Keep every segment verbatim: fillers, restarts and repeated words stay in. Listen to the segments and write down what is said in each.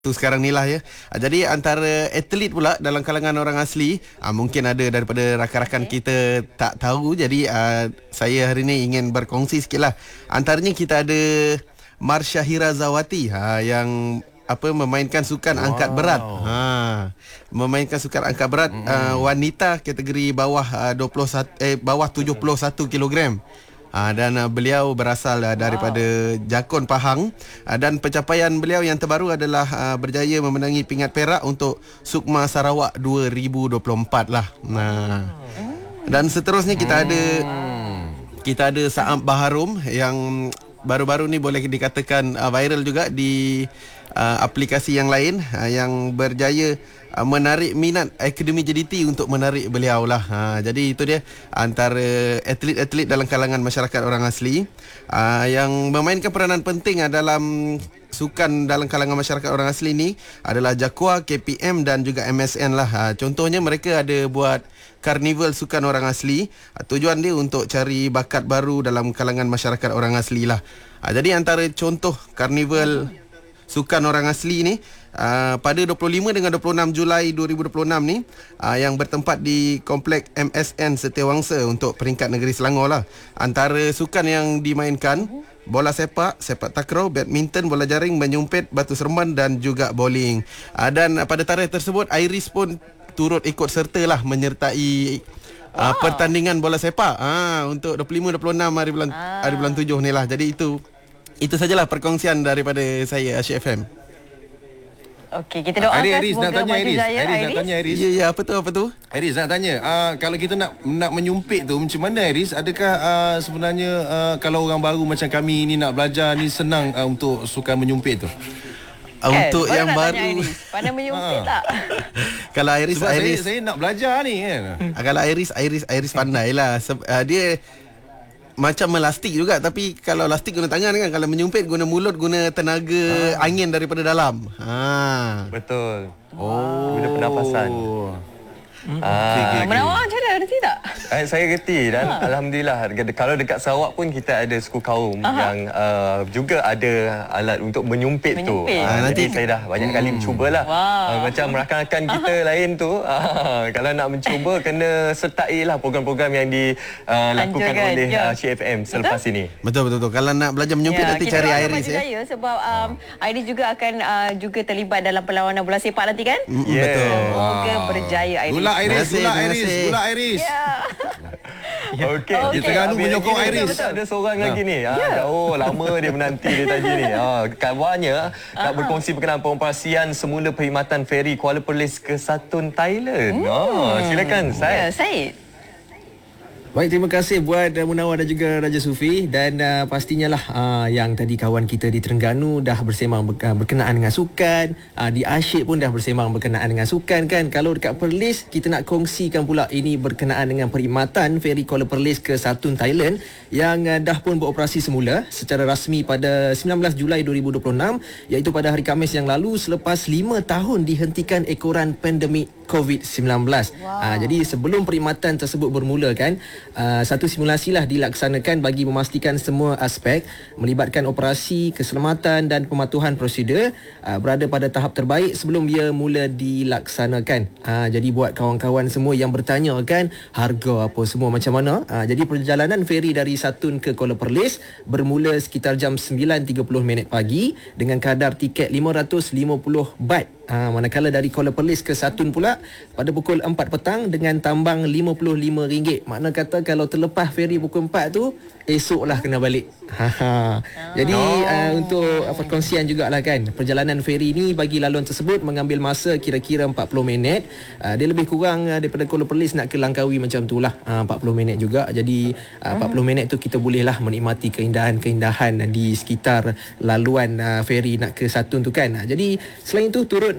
tu sekarang ni lah ya. Ah, Jadi antara atlet pula dalam kalangan orang asli, ah, mungkin ada daripada rakan-rakan Okey. kita tak tahu. Jadi ah, saya hari ni ingin berkongsi sikit lah. Antaranya kita ada Marsha Hirazawati ha, yang apa memainkan sukan wow. angkat berat. Ha, memainkan sukan angkat berat mm-hmm. uh, wanita kategori bawah uh, dua puluh satu eh bawah tujuh puluh satu kilogram. Ha, dan uh, beliau berasal uh, daripada wow. Jakun Pahang, uh, dan pencapaian beliau yang terbaru adalah uh, berjaya memenangi pingat perak untuk Sukma Sarawak dua ribu dua puluh empat lah. Nah. Dan seterusnya kita ada kita ada Saam Baharum yang baru-baru ni boleh dikatakan uh, viral juga di uh, aplikasi yang lain uh, yang berjaya uh, menarik minat Akademi J D T untuk menarik beliau lah. Uh, jadi itu dia antara atlet-atlet dalam kalangan masyarakat orang asli uh, yang memainkan peranan penting uh, dalam sukan dalam kalangan masyarakat orang asli ni adalah Jakua, K P M dan juga M S N lah. Uh, contohnya mereka ada buat karnival sukan orang asli. Uh, tujuan dia untuk cari bakat baru dalam kalangan masyarakat orang asli lah. Uh, jadi antara contoh karnival sukan orang asli ni uh, pada dua puluh lima dengan dua puluh enam Julai dua ribu dua puluh enam ni uh, yang bertempat di Kompleks M S N Setiawangsa untuk peringkat negeri Selangor lah. Antara sukan yang dimainkan bola sepak, sepak takraw, badminton, bola jaring, menyumpit, batu seremban dan juga bowling. Uh, dan uh, pada tarikh tersebut Iris pun turut ikut serta lah menyertai uh, pertandingan bola sepak uh, untuk dua puluh lima dua puluh enam hari bulan ah. hari bulan tujuh ni lah. Jadi itu itu sajalah perkongsian daripada saya Asyik F M. Okey, kita doakan Iris, Iris, semoga nak tanya maju Iris. jaya. Iris, nak tanya Iris. Ya, ya, apa tu, apa tu? Iris, nak tanya, uh, kalau kita nak nak menyumpit tu macam mana Iris? Adakah uh, sebenarnya uh, kalau orang baru macam kami ni nak belajar ni senang uh, untuk sukan menyumpit tu? Uh, untuk kan, yang baru pandai menyumpit tak? Kalau Iris, Sebab Iris saya, saya nak belajar ni kan. uh, kalau Iris, Iris, Iris pandai lah. Seb- uh, dia macam melastik juga, tapi kalau lastik guna tangan kan, kalau menyumpit guna mulut, guna tenaga ah. angin daripada dalam. Ha. Betul. Oh. Guna pernafasan. Hmm. Ah, okay, okay, Menawar macam mana? Reti tak? Eh, saya reti dan ha. Alhamdulillah kalau dekat Sarawak pun kita ada suku kaum Aha. yang uh, juga ada alat untuk menyumpit, menyumpit. tu. Uh, nanti saya dah banyak hmm. kali mencubalah. Wow. Uh, macam rakan-rakan kita Aha. lain tu uh, kalau nak mencuba kena sertai lah program-program yang dilakukan uh, oleh ya. uh, Asyik F M selepas betul? ini. Betul betul betul. Kalau nak belajar menyumpit ya, nanti cari Iris ya. Jaya sebab um, Iris juga akan uh, juga terlibat dalam perlawanan bola sepak nanti kan? Mm, yeah. Betul. Semoga wow. berjaya Iris. Gula Iris, gula Iris, gula Iris. Ya. Okey, okay. Di Terengganu menyokong Iris. Betul, ada seorang ya. lagi ni. Ya. Ah, oh, lama dia menanti dia tadi ni. Ah, kabarnya nak berkongsi berkenaan pengoperasian semula perkhidmatan feri Kuala Perlis ke Satun, Thailand. Hmm. Oh, silakan Said. Ya, Said. Baik, terima kasih buat uh, Munawar dan juga Raja Sufi. Dan uh, pastinya lah uh, yang tadi kawan kita di Terengganu dah bersemang ber- uh, berkenaan dengan sukan, uh, di Asyik pun dah bersemang berkenaan dengan sukan kan. Kalau dekat Perlis, kita nak kongsikan pula ini berkenaan dengan perkhidmatan feri Kuala Perlis ke Satun, Thailand yang uh, dah pun beroperasi semula secara rasmi pada sembilan belas Julai dua ribu dua puluh enam, iaitu pada hari Khamis yang lalu selepas lima tahun dihentikan ekoran pandemik covid sembilan belas. Wow. Uh, jadi sebelum perkhidmatan tersebut bermula kan, Uh, satu simulasi lah dilaksanakan bagi memastikan semua aspek melibatkan operasi, keselamatan dan pematuhan prosedur uh, berada pada tahap terbaik sebelum ia mula dilaksanakan. Uh, jadi buat kawan-kawan semua yang bertanya kan harga apa semua macam mana, uh, jadi perjalanan feri dari Satun ke Kuala Perlis bermula sekitar jam sembilan tiga puluh minit pagi dengan kadar tiket lima ratus lima puluh baht. Ha, manakala dari Kuala Perlis ke Satun pula pada pukul empat petang dengan tambang lima puluh lima ringgit. Makna kata kalau terlepas feri pukul empat tu, esoklah kena balik. Ha, ha. Jadi oh. uh, untuk uh, perkongsian jugalah kan, perjalanan feri ni bagi laluan tersebut mengambil masa kira-kira empat puluh minit. Uh, dia lebih kurang uh, daripada Kuala Perlis nak ke Langkawi macam tu lah, uh, empat puluh minit juga. Jadi uh, empat puluh minit tu kita bolehlah menikmati keindahan-keindahan di sekitar laluan uh, feri nak ke Satun tu kan. Uh, jadi selain tu turut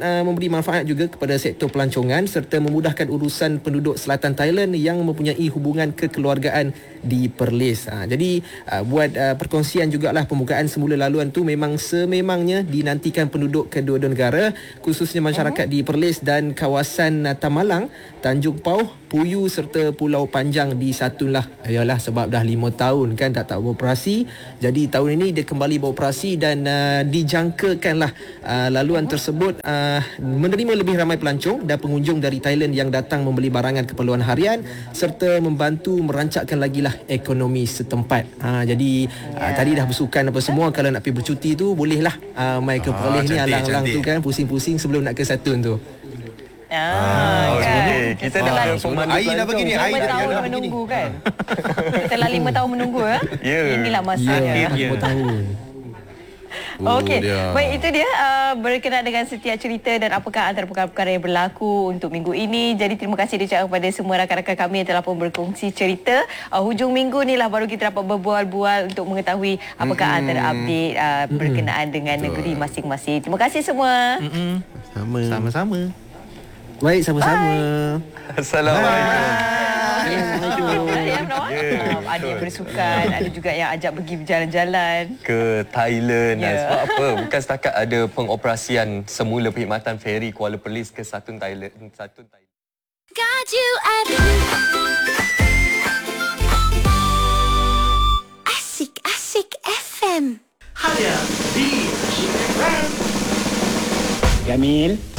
uh, memberi manfaat juga kepada sektor pelancongan serta memudahkan urusan penduduk selatan Thailand yang mempunyai hubungan kekeluargaan di Perlis. Ha, jadi uh, buat uh, perkongsian jugalah pembukaan semula laluan tu memang sememangnya dinantikan penduduk kedua-dua negara, khususnya masyarakat uh-huh. di Perlis dan kawasan uh, Tamalang, Tanjung Pauh, Puyu serta Pulau Panjang di Satun lah. Yalah, sebab dah lima tahun kan tak tak beroperasi. Jadi tahun ini dia kembali beroperasi dan uh, dijangkakanlah uh, laluan tersebut uh, menerima lebih ramai pelancong dan pengunjung dari Thailand yang datang membeli barangan keperluan harian serta membantu merancakkan lagi lah ekonomi setempat. Ha, jadi yeah. uh, tadi dah bersukan apa semua, kalau nak pergi bercuti tu bolehlah uh, mai ke Ah, Perlis ni, cantik, alang-alang cantik. tu kan, pusing-pusing sebelum nak ke Satun tu. Ah, Oh, kan? okey. Kita dah Setelah ada pemandu Air dah pelancong. begini, air lima dah tahun dah menunggu kan. Setelah lima tahun menunggu ya. Ya. Inilah masanya. Ya, lima tahun. Okey, dia. baik, itu dia uh, berkenaan dengan setiap cerita dan apakah antara perkara-perkara yang berlaku untuk minggu ini. Jadi terima kasih diucapkan kepada semua rakan-rakan kami yang telah pun berkongsi cerita. Uh, hujung minggu ni lah baru kita dapat berbual-bual untuk mengetahui apakah mm-hmm. antara update uh, berkenaan dengan Betul. negeri masing-masing. Terima kasih semua. Mm-mm. Sama. Sama-sama. Baik, sama-sama. Assalamualaikum. Assalamualaikum. Ya, Ada yang bersukan, ada juga yang ajak pergi berjalan-jalan Ke Thailand. Ya. Sebab apa? Bukan setakat ada pengoperasian semula perkhidmatan feri Kuala Perlis ke Satun Thailand. Satun Thailand. Got you at Asik Asik F M. Jamil